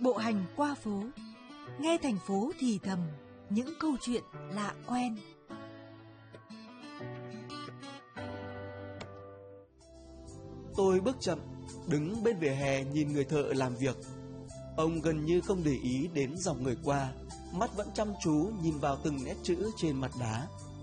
Bộ hành qua phố, nghe thành phố thì thầm những câu chuyện lạ quen. Tôi bước chậm, đứng bên vỉa hè nhìn người thợ làm việc. Ông gần như không để ý đến dòng người qua, mắt vẫn chăm chú nhìn vào từng nét chữ trên mặt đá.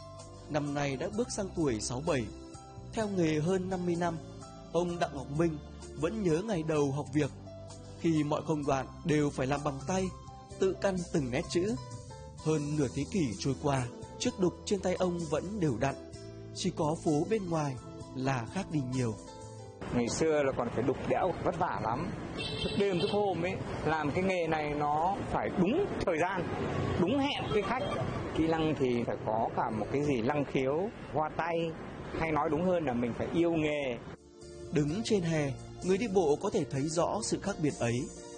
Năm nay đã bước sang tuổi 67, theo nghề hơn 50 năm, ông Đặng Ngọc Minh vẫn nhớ ngày đầu học việc, khi mọi công đoạn đều phải làm bằng tay, tự căn từng nét chữ. Hơn nửa thế kỷ trôi qua, chiếc đục trên tay ông vẫn đều đặn, chỉ có phố bên ngoài là khác đi nhiều. Ngày xưa là còn phải đục đẽo vất vả lắm, thức đêm thức hôm ấy, làm cái nghề này nó phải đúng thời gian, đúng hẹn với khách. Kỹ năng thì phải có cả một cái gì năng khiếu, hoa tay, hay nói đúng hơn là mình phải yêu nghề. Đứng trên hè, người đi bộ có thể thấy rõ sự khác biệt ấy.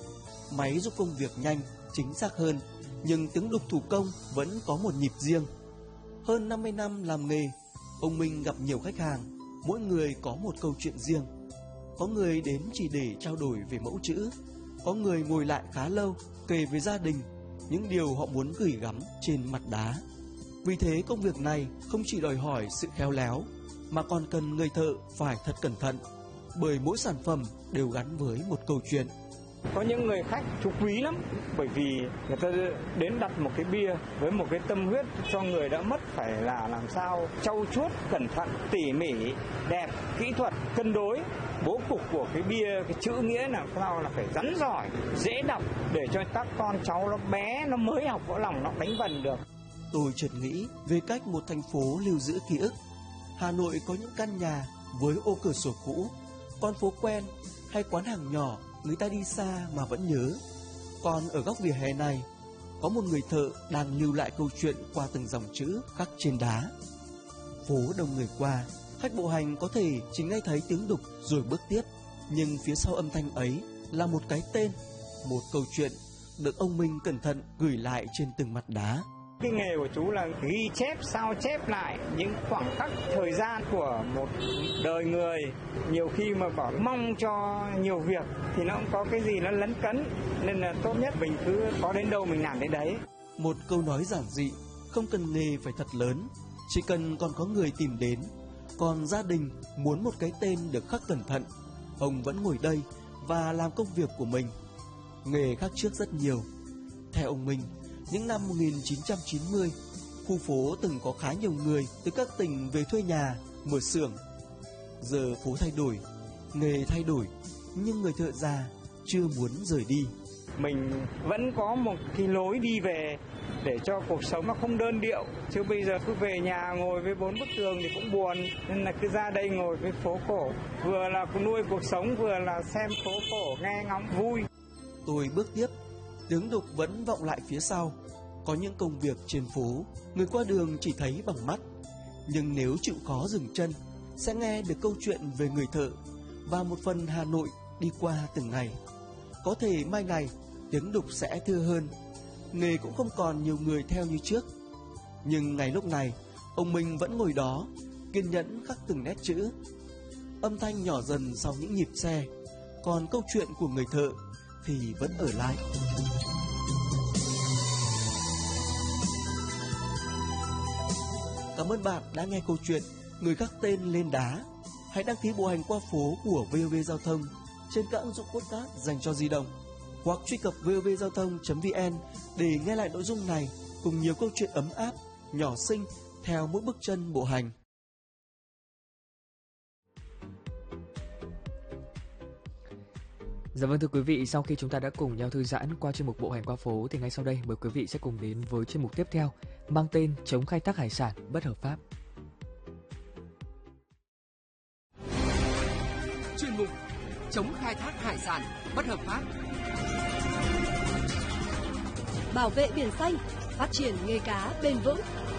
Máy giúp công việc nhanh, chính xác hơn, nhưng tiếng đục thủ công vẫn có một nhịp riêng. Hơn 50 năm làm nghề, ông Minh gặp nhiều khách hàng, mỗi người có một câu chuyện riêng. Có người đến chỉ để trao đổi về mẫu chữ, có người ngồi lại khá lâu kể về gia đình, những điều họ muốn gửi gắm trên mặt đá. Vì thế công việc này không chỉ đòi hỏi sự khéo léo, mà còn cần người thợ phải thật cẩn thận, bởi mỗi sản phẩm đều gắn với một câu chuyện. Có những người khách chú quý lắm, bởi vì người ta đến đặt một cái bia với một cái tâm huyết cho người đã mất, phải là làm sao trau chuốt, cẩn thận, tỉ mỉ, đẹp, kỹ thuật, cân đối. Bố cục của cái bia, cái chữ nghĩa là sao là phải rắn giỏi, dễ đọc, để cho các con cháu nó bé, nó mới học võ lòng nó đánh vần được. Tôi chợt nghĩ về cách một thành phố lưu giữ ký ức. Hà Nội có những căn nhà với ô cửa sổ cũ, con phố quen hay quán hàng nhỏ người ta đi xa mà vẫn nhớ. Còn ở góc vỉa hè này, có một người thợ đang lưu lại câu chuyện qua từng dòng chữ khắc trên đá. Phố đông người qua, khách bộ hành có thể chỉ nghe thấy tiếng đục rồi bước tiếp, nhưng phía sau âm thanh ấy là một cái tên, một câu chuyện được ông Minh cẩn thận gửi lại trên từng mặt đá. Cái nghề của chú là ghi chép, sao chép lại những khoảng khắc thời gian của một đời người. Nhiều khi mà bảo mong cho nhiều việc thì nó cũng có cái gì nó lấn cấn, nên là tốt nhất mình cứ có đến đâu mình làm đến đấy. Một câu nói giản dị, không cần nghề phải thật lớn, chỉ cần còn có người tìm đến. Còn gia đình muốn một cái tên được khắc cẩn thận, ông vẫn ngồi đây và làm công việc của mình. Nghề khác trước rất nhiều. Theo ông Minh, những năm 1990, khu phố từng có khá nhiều người từ các tỉnh về thuê nhà, mở xưởng. Giờ phố thay đổi, nghề thay đổi, nhưng người thợ già chưa muốn rời đi. Mình vẫn có một cái lối đi về để cho cuộc sống nó không đơn điệu. Chứ bây giờ cứ về nhà ngồi với 4 bức tường thì cũng buồn. Nên là cứ ra đây ngồi với phố cổ, vừa là nuôi cuộc sống, vừa là xem phố cổ nghe ngóng vui. Tôi bước tiếp, tiếng đục vẫn vọng lại phía sau. Có những công việc trên phố, người qua đường chỉ thấy bằng mắt, nhưng nếu chịu khó dừng chân, sẽ nghe được câu chuyện về người thợ và một phần Hà Nội đi qua từng ngày. Có thể mai ngày tiếng đục sẽ thưa hơn, nghề cũng không còn nhiều người theo như trước. Nhưng ngày lúc này, ông Minh vẫn ngồi đó, kiên nhẫn khắc từng nét chữ. Âm thanh nhỏ dần sau những nhịp xe, còn câu chuyện của người thợ thì vẫn ở lại. Cảm ơn bạn đã nghe câu chuyện Người khắc tên lên đá. Hãy đăng ký bộ hành qua phố của VOV Giao thông trên các ứng dụng podcast dành cho di động, hoặc truy cập vovgiao thông.vn để nghe lại nội dung này cùng nhiều câu chuyện ấm áp, nhỏ xinh theo mỗi bước chân bộ hành. Dạ vâng, thưa quý vị, sau khi chúng ta đã cùng nhau thư giãn qua chuyên mục bộ hành qua phố thì ngay sau đây mời quý vị sẽ cùng đến với chuyên mục tiếp theo mang tên chống khai thác hải sản bất hợp pháp. Chuyên mục chống khai thác hải sản bất hợp pháp. Bảo vệ biển xanh, phát triển nghề cá bền vững.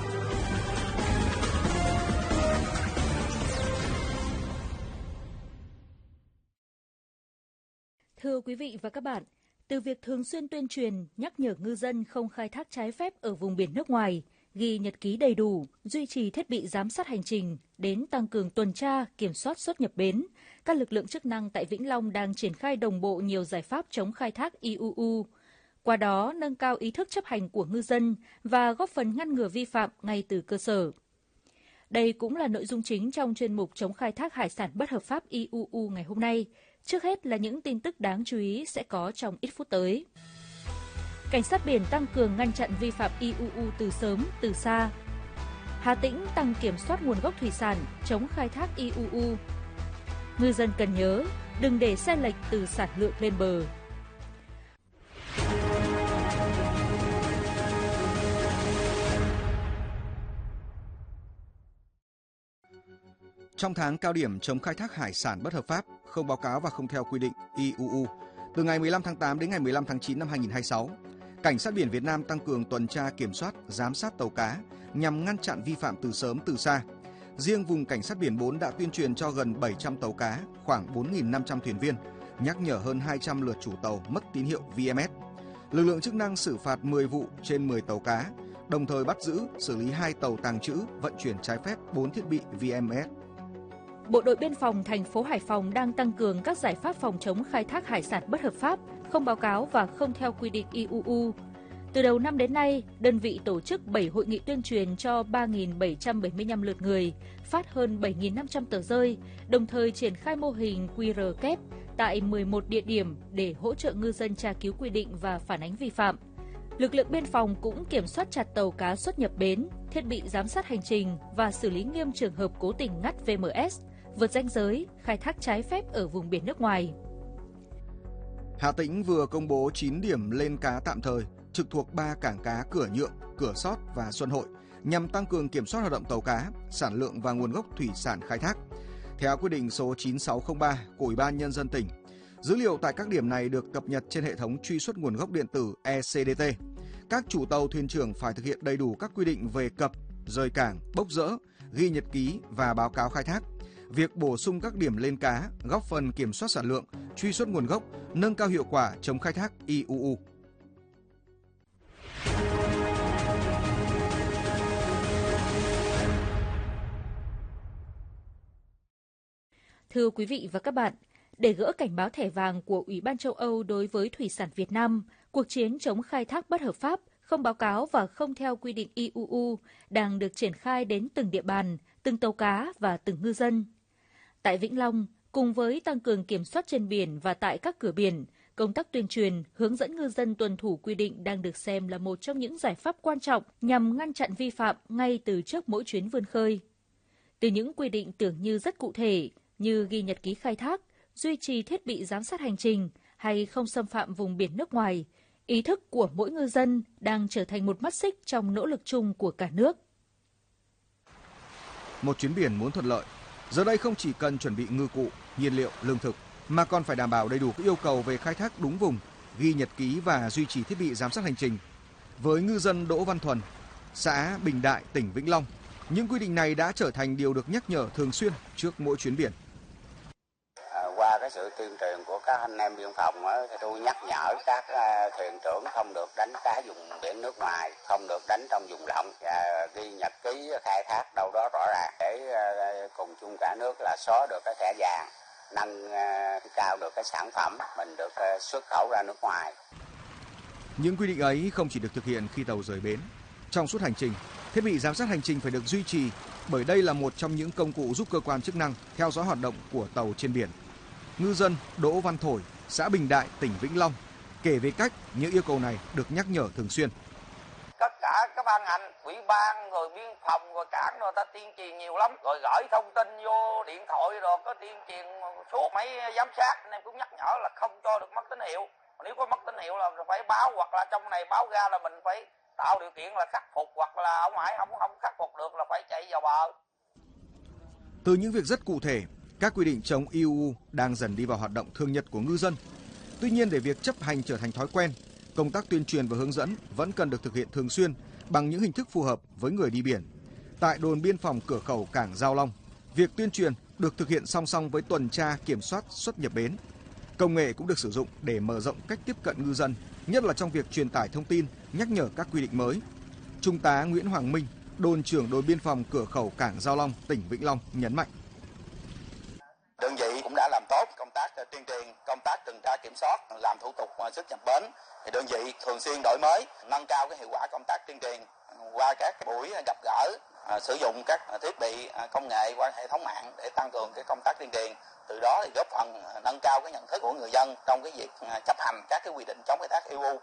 Thưa quý vị và các bạn, từ việc thường xuyên tuyên truyền, nhắc nhở ngư dân không khai thác trái phép ở vùng biển nước ngoài, ghi nhật ký đầy đủ, duy trì thiết bị giám sát hành trình, đến tăng cường tuần tra, kiểm soát xuất nhập bến, các lực lượng chức năng tại Vĩnh Long đang triển khai đồng bộ nhiều giải pháp chống khai thác IUU. Qua đó, nâng cao ý thức chấp hành của ngư dân và góp phần ngăn ngừa vi phạm ngay từ cơ sở. Đây cũng là nội dung chính trong chuyên mục chống khai thác hải sản bất hợp pháp IUU ngày hôm nay. Trước hết là những tin tức đáng chú ý sẽ có trong ít phút tới. Cảnh sát biển tăng cường ngăn chặn vi phạm IUU từ sớm, từ xa. Hà Tĩnh tăng kiểm soát nguồn gốc thủy sản, chống khai thác IUU. Ngư dân cần nhớ, đừng để sai lệch từ sản lượng lên bờ. Trong tháng cao điểm chống khai thác hải sản bất hợp pháp, không báo cáo và không theo quy định IUU, từ ngày 15 tháng 8 đến ngày 15 tháng 9 năm 2026, Cảnh sát biển Việt Nam tăng cường tuần tra kiểm soát, giám sát tàu cá nhằm ngăn chặn vi phạm từ sớm từ xa. Riêng vùng Cảnh sát biển 4 đã tuyên truyền cho gần 700 tàu cá, khoảng 4.500 thuyền viên, nhắc nhở hơn 200 lượt chủ tàu mất tín hiệu VMS. Lực lượng chức năng xử phạt 10 vụ trên 10 tàu cá, đồng thời bắt giữ, xử lý 2 tàu tàng trữ, vận chuyển trái phép 4 thiết bị VMS. Bộ đội biên phòng thành phố Hải Phòng đang tăng cường các giải pháp phòng chống khai thác hải sản bất hợp pháp, không báo cáo và không theo quy định IUU. Từ đầu năm đến nay, đơn vị tổ chức 7 hội nghị tuyên truyền cho 3.775 lượt người, phát hơn 7.500 tờ rơi, đồng thời triển khai mô hình QR kép tại 11 địa điểm để hỗ trợ ngư dân tra cứu quy định và phản ánh vi phạm. Lực lượng biên phòng cũng kiểm soát chặt tàu cá xuất nhập bến, thiết bị giám sát hành trình và xử lý nghiêm trường hợp cố tình ngắt VMS, vượt ranh giới, khai thác trái phép ở vùng biển nước ngoài. Hà Tĩnh vừa công bố 9 điểm lên cá tạm thời trực thuộc 3 cảng cá Cửa Nhượng, Cửa Sót và Xuân Hội nhằm tăng cường kiểm soát hoạt động tàu cá, sản lượng và nguồn gốc thủy sản khai thác. Theo quyết định số 9603 của Ủy ban Nhân dân tỉnh, dữ liệu tại các điểm này được cập nhật trên hệ thống truy xuất nguồn gốc điện tử ECDT. Các chủ tàu thuyền trưởng phải thực hiện đầy đủ các quy định về cập, rời cảng, bốc dỡ, ghi nhật ký và báo cáo khai thác. Việc bổ sung các điểm lên cá góp phần kiểm soát sản lượng, truy xuất nguồn gốc, nâng cao hiệu quả chống khai thác IUU. Thưa quý vị và các bạn, để gỡ cảnh báo thẻ vàng của Ủy ban châu Âu đối với thủy sản Việt Nam, cuộc chiến chống khai thác bất hợp pháp, không báo cáo và không theo quy định IUU đang được triển khai đến từng địa bàn, từng tàu cá và từng ngư dân. Tại Vĩnh Long, cùng với tăng cường kiểm soát trên biển và tại các cửa biển, công tác tuyên truyền, hướng dẫn ngư dân tuân thủ quy định đang được xem là một trong những giải pháp quan trọng nhằm ngăn chặn vi phạm ngay từ trước mỗi chuyến vươn khơi. Từ những quy định tưởng như rất cụ thể, như ghi nhật ký khai thác, duy trì thiết bị giám sát hành trình hay không xâm phạm vùng biển nước ngoài, ý thức của mỗi ngư dân đang trở thành một mắt xích trong nỗ lực chung của cả nước. Một chuyến biển muốn thuận lợi, giờ đây không chỉ cần chuẩn bị ngư cụ, nhiên liệu, lương thực, mà còn phải đảm bảo đầy đủ các yêu cầu về khai thác đúng vùng, ghi nhật ký và duy trì thiết bị giám sát hành trình. Với ngư dân Đỗ Văn Thuần, xã Bình Đại, tỉnh Vĩnh Long, những quy định này đã trở thành điều được nhắc nhở thường xuyên trước mỗi chuyến biển. Qua cái sự tuyên truyền của các anh em biên phòng thì tôi nhắc nhở các thuyền trưởng không được đánh cá vùng biển nước ngoài, không được đánh trong vùng rộng và ghi nhật ký khai thác đâu đó rõ ràng để cùng chung cả nước là xóa được cái thẻ vàng, nâng cao được cái sản phẩm mình được xuất khẩu ra nước ngoài. Những quy định ấy không chỉ được thực hiện khi tàu rời bến. Trong suốt hành trình, thiết bị giám sát hành trình phải được duy trì bởi đây là một trong những công cụ giúp cơ quan chức năng theo dõi hoạt động của tàu trên biển. Ngư dân Đỗ Văn Thổi, xã Bình Đại, tỉnh Vĩnh Long kể về cách những yêu cầu này được nhắc nhở thường xuyên. Tất cả các ban ngành, ủy ban, rồi biên phòng, rồi cảng rồi ta tuyên truyền nhiều lắm, rồi gửi thông tin vô điện thoại rồi có tuyên truyền suốt mấy giám sát nên cũng nhắc nhở là không cho được mất tín hiệu. Nếu có mất tín hiệu là phải báo, hoặc là trong này báo ra là mình phải tạo điều kiện là khắc phục, hoặc là ở ngoài không khắc phục được là phải chạy vào bờ. Từ những việc rất cụ thể, các quy định chống IUU đang dần đi vào hoạt động thường nhật của ngư dân. Tuy nhiên, để việc chấp hành trở thành thói quen, công tác tuyên truyền và hướng dẫn vẫn cần được thực hiện thường xuyên bằng những hình thức phù hợp với người đi biển. Tại đồn biên phòng cửa khẩu cảng Giao Long, việc tuyên truyền được thực hiện song song với tuần tra kiểm soát xuất nhập bến. Công nghệ cũng được sử dụng để mở rộng cách tiếp cận ngư dân, nhất là trong việc truyền tải thông tin, nhắc nhở các quy định mới. Trung tá Nguyễn Hoàng Minh, đồn trưởng đồn biên phòng cửa khẩu cảng Giao Long, tỉnh Vĩnh Long nhấn mạnh. Đơn vị cũng đã làm tốt công tác tuyên truyền, công tác tuần tra kiểm soát, làm thủ tục xuất nhập bến. Thì đơn vị thường xuyên đổi mới, nâng cao cái hiệu quả công tác tuyên truyền qua các buổi gặp gỡ, sử dụng các thiết bị công nghệ qua hệ thống mạng để tăng cường cái công tác tuyên truyền. Từ đó thì góp phần nâng cao cái nhận thức của người dân trong cái việc chấp hành các cái quy định chống khai thác IUU.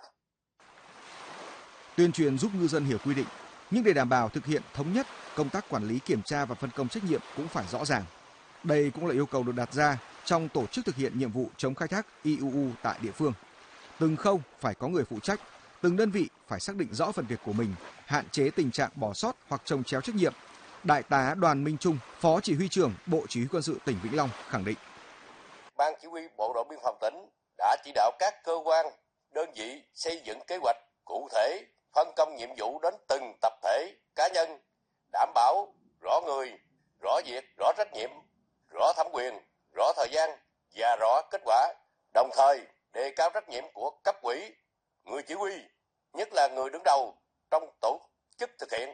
Tuyên truyền giúp ngư dân hiểu quy định, nhưng để đảm bảo thực hiện thống nhất, công tác quản lý kiểm tra và phân công trách nhiệm cũng phải rõ ràng. Đây cũng là yêu cầu được đặt ra trong tổ chức thực hiện nhiệm vụ chống khai thác IUU tại địa phương. Từng khâu phải có người phụ trách, từng đơn vị phải xác định rõ phần việc của mình, hạn chế tình trạng bỏ sót hoặc chồng chéo trách nhiệm. Đại tá Đoàn Minh Trung, Phó Chỉ huy trưởng Bộ Chỉ huy Quân sự tỉnh Vĩnh Long khẳng định. Ban Chỉ huy Bộ đội Biên phòng tỉnh đã chỉ đạo các cơ quan, đơn vị xây dựng kế hoạch cụ thể, phân công nhiệm vụ đến từng tập thể, cá nhân, đảm bảo rõ người, rõ việc, rõ trách nhiệm, rõ thẩm quyền, rõ thời gian và rõ kết quả, đồng thời đề cao trách nhiệm của cấp ủy, người chỉ huy, nhất là người đứng đầu trong tổ chức thực hiện.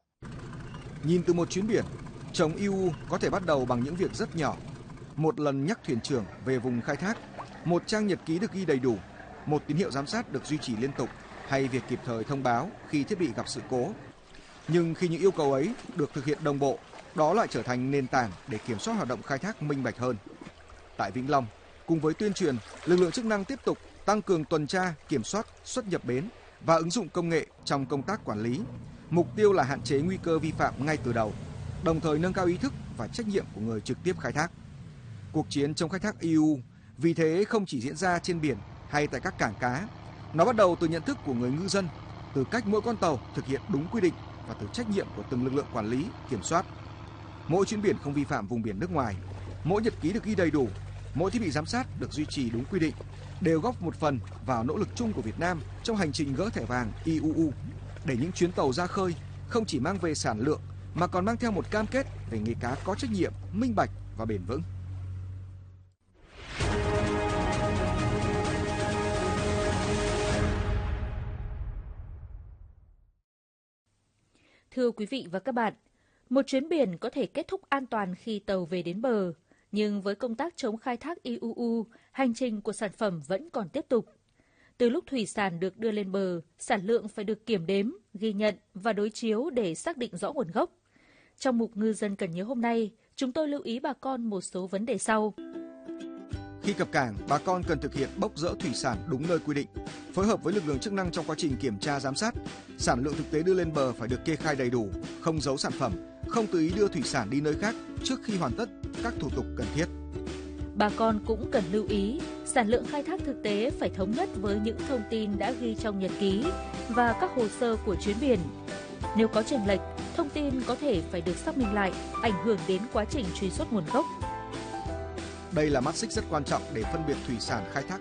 Nhìn từ một chuyến biển, chống IUU có thể bắt đầu bằng những việc rất nhỏ. Một lần nhắc thuyền trưởng về vùng khai thác, một trang nhật ký được ghi đầy đủ, một tín hiệu giám sát được duy trì liên tục, hay việc kịp thời thông báo khi thiết bị gặp sự cố. Nhưng khi những yêu cầu ấy được thực hiện đồng bộ, đó lại trở thành nền tảng để kiểm soát hoạt động khai thác minh bạch hơn. Tại Vĩnh Long, cùng với tuyên truyền, lực lượng chức năng tiếp tục tăng cường tuần tra, kiểm soát, xuất nhập bến và ứng dụng công nghệ trong công tác quản lý. Mục tiêu là hạn chế nguy cơ vi phạm ngay từ đầu, đồng thời nâng cao ý thức và trách nhiệm của người trực tiếp khai thác. Cuộc chiến chống khai thác IUU vì thế không chỉ diễn ra trên biển hay tại các cảng cá, nó bắt đầu từ nhận thức của người ngư dân, từ cách mỗi con tàu thực hiện đúng quy định và từ trách nhiệm của từng lực lượng quản lý, kiểm soát. Mỗi chuyến biển không vi phạm vùng biển nước ngoài, mỗi nhật ký được ghi đầy đủ, mỗi thiết bị giám sát được duy trì đúng quy định, đều góp một phần vào nỗ lực chung của Việt Nam trong hành trình gỡ thẻ vàng IUU, để những chuyến tàu ra khơi không chỉ mang về sản lượng mà còn mang theo một cam kết về nghề cá có trách nhiệm, minh bạch và bền vững. Thưa quý vị và các bạn, một chuyến biển có thể kết thúc an toàn khi tàu về đến bờ, nhưng với công tác chống khai thác IUU, hành trình của sản phẩm vẫn còn tiếp tục. Từ lúc thủy sản được đưa lên bờ, sản lượng phải được kiểm đếm, ghi nhận và đối chiếu để xác định rõ nguồn gốc. Trong mục Ngư dân cần nhớ hôm nay, chúng tôi lưu ý bà con một số vấn đề sau. Khi cập cảng, bà con cần thực hiện bốc dỡ thủy sản đúng nơi quy định, phối hợp với lực lượng chức năng trong quá trình kiểm tra giám sát. Sản lượng thực tế đưa lên bờ phải được kê khai đầy đủ, không giấu sản phẩm, không tự ý đưa thủy sản đi nơi khác trước khi hoàn tất các thủ tục cần thiết. Bà con cũng cần lưu ý, sản lượng khai thác thực tế phải thống nhất với những thông tin đã ghi trong nhật ký và các hồ sơ của chuyến biển. Nếu có chênh lệch, thông tin có thể phải được xác minh lại, ảnh hưởng đến quá trình truy xuất nguồn gốc. Đây là mắt xích rất quan trọng để phân biệt thủy sản khai thác